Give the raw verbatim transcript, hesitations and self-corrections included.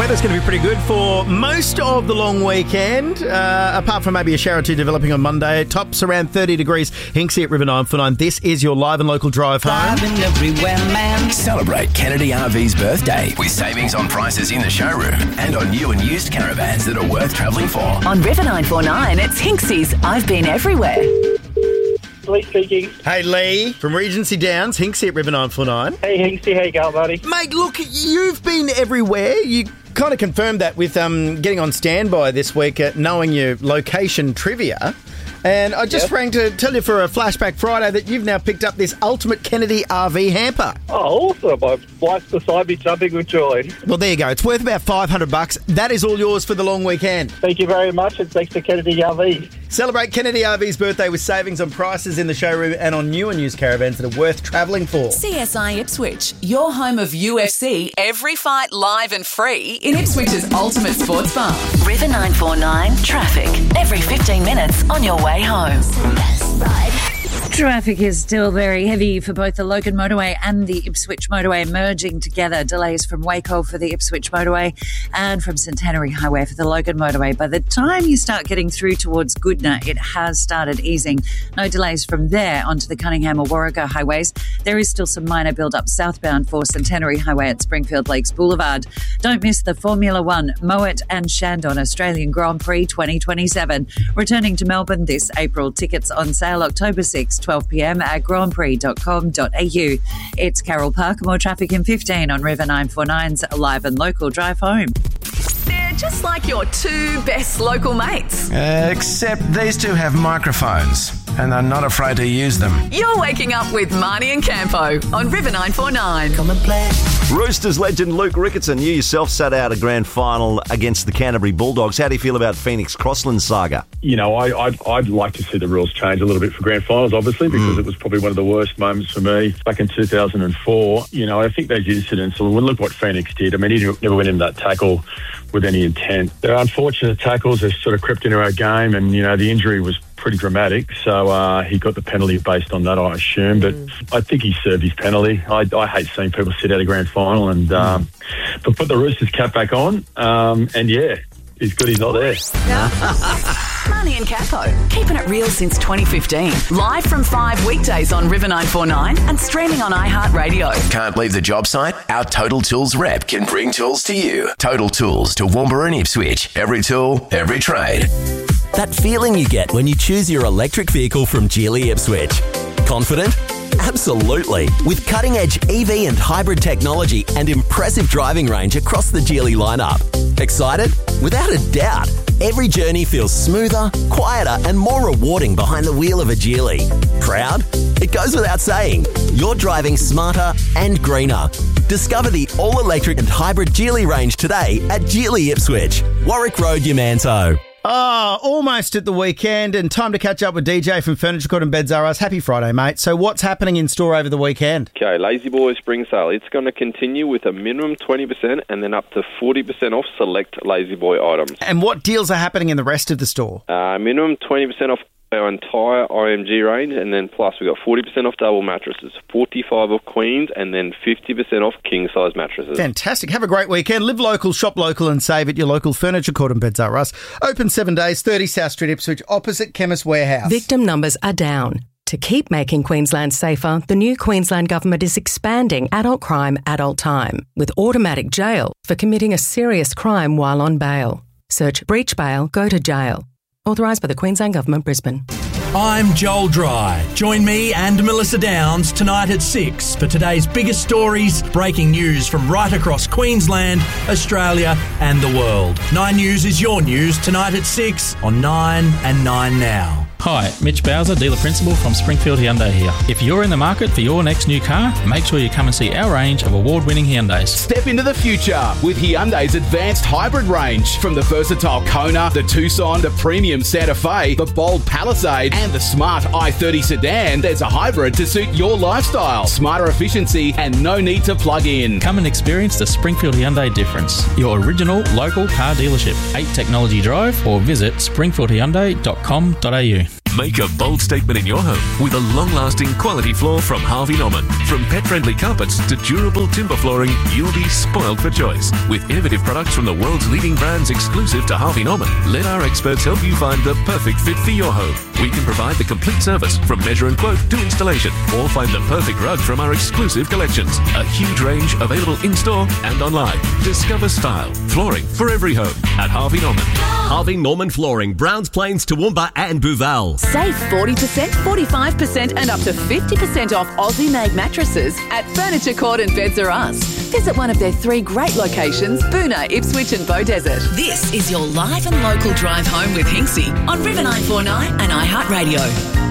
weather's going to be pretty good for most of the long weekend, uh, apart from maybe a shower or two developing on Monday. Tops around thirty degrees. Hinksy at River nine four nine. This is your live and local drive home. Driving everywhere, man. Celebrate Kennedy R V's birthday with savings on prices in the showroom and on new and used caravans that are worth travelling for. On River nine four nine, it's Hinksy's I've Been Everywhere. Lee speaking. Hey, Lee, from Regency Downs, Hinksy at River nine four nine. Hey, Hinksy, how you going, buddy? Mate, look, you've been everywhere. You kind of confirmed that with um, getting on standby this week, uh, knowing your location trivia. And I just Yep. rang to tell you for a Flashback Friday that you've now picked up this Ultimate Kennedy R V hamper. Oh, awesome. My wife's beside me jumping with joy. Well, there you go. It's worth about five hundred bucks. That is all yours for the long weekend. Thank you very much, and thanks to Kennedy R V. Celebrate Kennedy R V's birthday with savings on prices in the showroom and on new and used caravans that are worth travelling for. C S I Ipswich, your home of U F C, every fight live and free in Ipswich's ultimate sports bar. River nine four nine, traffic, every fifteen minutes on your way home. Traffic is still very heavy for both the Logan Motorway and the Ipswich Motorway merging together. Delays from Waco for the Ipswich Motorway and from Centenary Highway for the Logan Motorway. By the time you start getting through towards Goodna, it has started easing. No delays from there onto the Cunningham or Warwick highways. There is still some minor build-up southbound for Centenary Highway at Springfield Lakes Boulevard. Don't miss the Formula One, Moet and Shandon Australian Grand Prix twenty twenty-seven. Returning to Melbourne this April. Tickets on sale October sixth, twelve p.m. at grand prix dot com dot a u. It's Carol Parker. More traffic in fifteen on River nine four nine's live and local drive home. They're just like your two best local mates. Uh, except these two have microphones and are not afraid to use them. You're waking up with Marnie and Campo on River nine four nine. Come and play. Roosters legend Luke Ricketson, you yourself sat out a grand final against the Canterbury Bulldogs. How do you feel about Phoenix Crossland saga? You know, I, I'd, I'd like to see the rules change a little bit for grand finals, obviously, because mm. it was probably one of the worst moments for me back in two thousand four. You know, I think those incidents, well, look what Phoenix did. I mean, he never went into that tackle with any intent. They're unfortunate tackles. They sort of crept into our game, and, you know, the injury was pretty dramatic, so uh, he got the penalty based on that, I assume. But mm. I think he served his penalty. I, I hate seeing people sit out a grand final, and um, mm. but put the Roosters cap back on, um, and yeah, he's good he's not there. Marnie and Capo, keeping it real since twenty fifteen. Live from five weekdays on River nine four nine and streaming on iHeartRadio. Can't leave the job site? Our Total Tools rep can bring tools to you. Total Tools to Woombra and Ipswich. Every tool, every trade. That feeling you get when you choose your electric vehicle from Geely Ipswich. Confident? Absolutely. With cutting-edge E V and hybrid technology and impressive driving range across the Geely lineup. Excited? Without a doubt. Every journey feels smoother, quieter and more rewarding behind the wheel of a Geely. Proud? It goes without saying. You're driving smarter and greener. Discover the all-electric and hybrid Geely range today at Geely Ipswich. Warwick Road, Yamanto. Oh, almost at the weekend and time to catch up with D J from Furniture Court and Beds R Us. Happy Friday, mate. So what's happening in store over the weekend? Okay, Lazy Boy Spring Sale. It's going to continue with a minimum twenty percent and then up to forty percent off select Lazy Boy items. And what deals are happening in the rest of the store? Uh, minimum twenty percent off our entire I M G range, and then plus we've got forty percent off double mattresses, forty-five off queens, and then fifty percent off king-size mattresses. Fantastic. Have a great weekend. Live local, shop local and save at your local Furniture Court and Beds R Us. Open seven days, thirty South Street, Ipswich, opposite Chemist Warehouse. Victim numbers are down. To keep making Queensland safer, the new Queensland Government is expanding adult crime, adult time, with automatic jail for committing a serious crime while on bail. Search breach bail, go to jail. Authorised by the Queensland Government, Brisbane. I'm Joel Dry. Join me and Melissa Downs tonight at six for today's biggest stories, breaking news from right across Queensland, Australia and the world. Nine News is your news tonight at six on Nine and Nine Now. Hi, Mitch Bowser, dealer principal from Springfield Hyundai here. If you're in the market for your next new car, make sure you come and see our range of award-winning Hyundais. Step into the future with Hyundai's advanced hybrid range. From the versatile Kona, the Tucson, the premium Santa Fe, the bold Palisade and the smart i thirty sedan, there's a hybrid to suit your lifestyle. Smarter efficiency and no need to plug in. Come and experience the Springfield Hyundai difference. Your original local car dealership. eight Technology Drive or visit springfield hyundai dot com dot a u. Make a bold statement in your home with a long-lasting quality floor from Harvey Norman. From pet-friendly carpets to durable timber flooring, you'll be spoiled for choice. With innovative products from the world's leading brands exclusive to Harvey Norman, let our experts help you find the perfect fit for your home. We can provide the complete service from measure and quote to installation, or find the perfect rug from our exclusive collections. A huge range available in-store and online. Discover style, flooring for every home at Harvey Norman. Harvey Norman Flooring, Browns Plains, Toowoomba and Booval. Save forty percent, forty-five percent and up to fifty percent off Aussie-made mattresses at Furniture Court and Beds R Us. Visit one of their three great locations, Boonah, Ipswich and Beaudesert. This is your live and local drive home with Hinksy on River nine four nine and iHeartRadio.